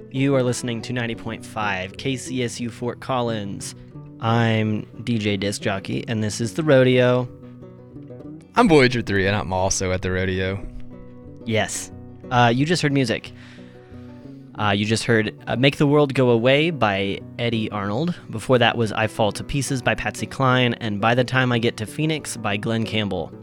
You are listening to 90.5 KCSU Fort Collins. I'm DJ Disc Jockey, and this is The Rodeo. I'm Voyager 3, and I'm also at the rodeo. Yes. You just heard music. You just heard Make the World Go Away by Eddie Arnold. Before that was I Fall to Pieces by Patsy Cline, and By the Time I Get to Phoenix by Glenn Campbell.